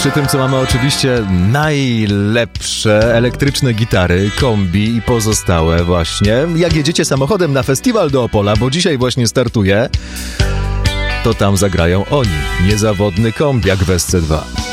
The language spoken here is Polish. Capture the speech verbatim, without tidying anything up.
Przy tym, co mamy oczywiście najlepsze elektryczne gitary, kombi i pozostałe właśnie. Jak jedziecie samochodem na festiwal do Opola, bo dzisiaj właśnie startuje, to tam zagrają oni. Niezawodny kombiak w S C dwa.